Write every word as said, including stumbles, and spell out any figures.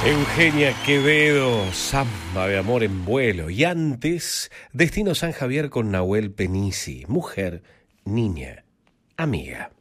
Eugenia Quevedo, Samba de amor en vuelo. Y antes, Destino San Javier con Nahuel Penisi, mujer, niña, amiga.